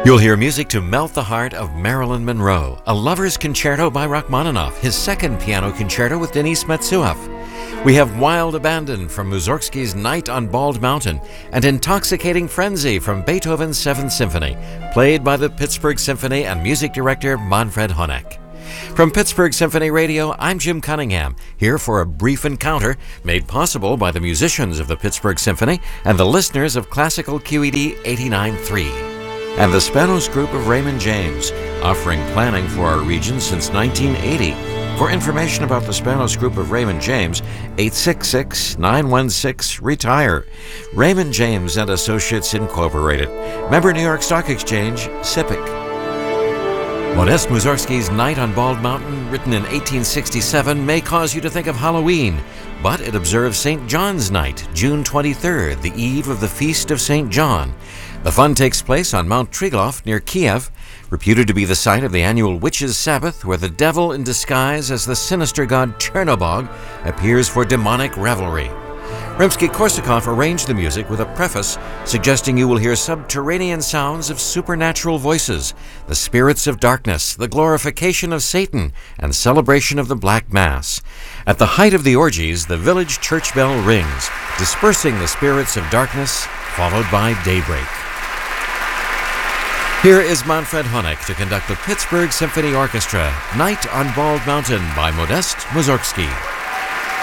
You'll hear music to melt the heart of Marilyn Monroe, a lover's concerto by Rachmaninoff, his second piano concerto with Denis Metsuoff. We have Wild Abandon from Mussorgsky's Night on Bald Mountain and Intoxicating Frenzy from Beethoven's Seventh Symphony, played by the Pittsburgh Symphony and music director Manfred Honeck. From Pittsburgh Symphony Radio, I'm Jim Cunningham, here for a brief encounter made possible by the musicians of the Pittsburgh Symphony and the listeners of Classical QED 89.3. And the Spanos Group of Raymond James, offering planning for our region since 1980. For information about the Spanos Group of Raymond James, 866-916-RETIRE. Raymond James and Associates Incorporated. Member New York Stock Exchange, SIPC. Modest Mussorgsky's Night on Bald Mountain, written in 1867, may cause you to think of Halloween, but it observes St. John's Night, June 23rd, the eve of the Feast of St. John. The fun takes place on Mount Triglav near Kiev, reputed to be the site of the annual Witches' Sabbath, where the devil in disguise as the sinister god Chernobog appears for demonic revelry. Rimsky-Korsakov arranged the music with a preface suggesting you will hear subterranean sounds of supernatural voices, the spirits of darkness, the glorification of Satan, and celebration of the Black Mass. At the height of the orgies, the village church bell rings, dispersing the spirits of darkness, followed by daybreak. Here is Manfred Honeck to conduct the Pittsburgh Symphony Orchestra, Night on Bald Mountain by Modest Mussorgsky.